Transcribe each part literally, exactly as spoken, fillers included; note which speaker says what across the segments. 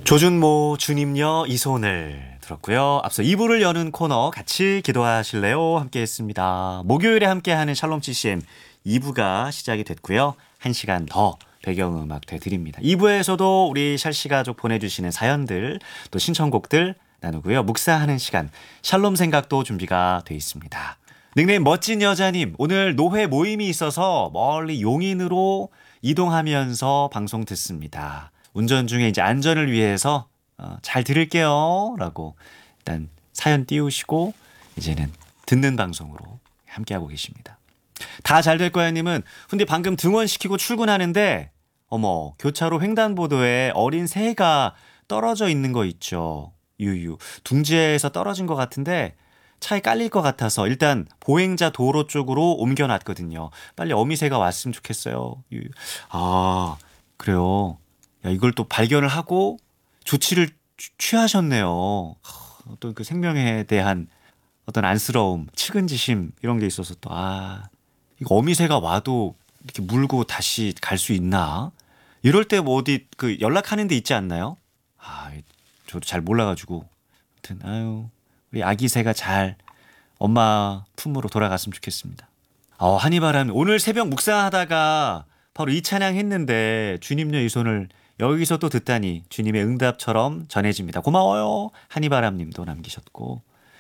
Speaker 1: 조준모 주님여 이 손을 들었고요. 앞서 이 부를 여는 코너 같이 기도하실래요? 함께 했습니다. 목요일에 함께하는 샬롬 씨씨엠 이 부가 시작이 됐고요. 한 시간 더 배경음악 되드립니다. 이 부에서도 우리 샬씨 가족 보내주시는 사연들 또 신청곡들 나누고요. 묵사하는 시간 샬롬 생각도 준비가 돼 있습니다. 닉네임 멋진 여자님, 오늘 노회 모임이 있어서 멀리 용인으로 이동하면서 방송 듣습니다. 운전 중에 이제 안전을 위해서 어, 잘 들을게요 라고 일단 사연 띄우시고 이제는 듣는 방송으로 함께하고 계십니다. 다 잘 될 거야 님은 근데 방금 등원시키고 출근하는데 어머 교차로 횡단보도에 어린 새가 떨어져 있는 거 있죠. 유유 둥지에서 떨어진 것 같은데 차에 깔릴 것 같아서 일단 보행자 도로 쪽으로 옮겨놨거든요. 빨리 어미새가 왔으면 좋겠어요. 유유. 아 그래요. 야, 이걸 또 발견을 하고 조치를 취하셨네요. 어떤 그 생명에 대한 어떤 안쓰러움, 측은지심 이런 게 있어서 또 아, 이거 어미새가 와도 이렇게 물고 다시 갈 수 있나? 이럴 때 뭐 어디 그 연락하는 데 있지 않나요? 아, 저도 잘 몰라가지고. 아무튼 아유, 우리 아기 새가 잘 엄마 품으로 돌아갔으면 좋겠습니다. 어, 한이바람 오늘 새벽 묵상하다가 바로 이 찬양 했는데 주님여 이 손을 여기서 또 듣다니 주님의 응답처럼 전해집니다. 고마워요. 한이바람님도 남기셨고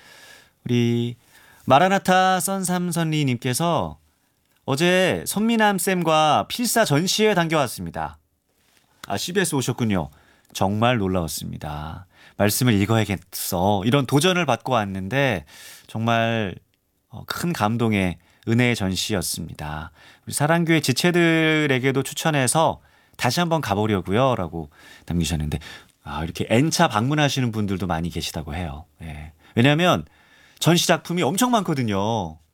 Speaker 1: 우리 마라나타 썬삼선리님께서 어제 손미남쌤과 필사 전시회 다녀왔습니다. 아 씨비에스 오셨군요. 정말 놀라웠습니다. 말씀을 읽어야겠어. 이런 도전을 받고 왔는데 정말 큰 감동의 은혜의 전시였습니다. 우리 사랑교회 지체들에게도 추천해서 다시 한번 가보려고요 라고 남기셨는데 아, 이렇게 N차 방문하시는 분들도 많이 계시다고 해요. 예. 왜냐하면 전시 작품이 엄청 많거든요.